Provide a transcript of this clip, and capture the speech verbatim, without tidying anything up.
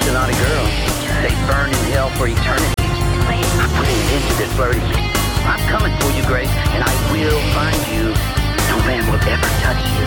just a naughty girl. They burn in hell for eternity. I'm putting an end to this flirting. I'm coming for you, Grace, and I will find you. No man will ever touch you.